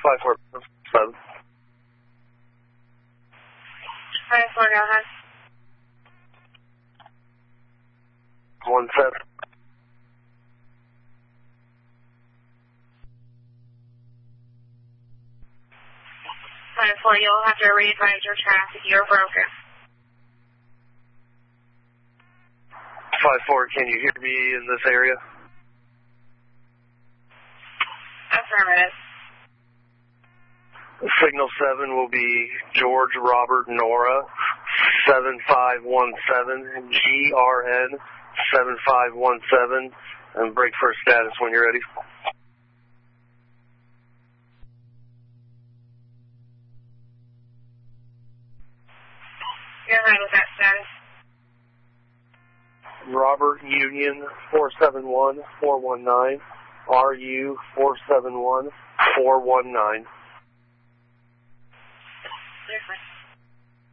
5417. 54, go ahead. 17. 54, you'll have to re-advise your traffic. You're broken. 54, can you hear me in this area? Affirmative. Signal 7 will be George Robert Nora 7517 GRN 7517, and break first status when you're ready. Go ahead with that status. Robert Union 471419, RU 471419. Different.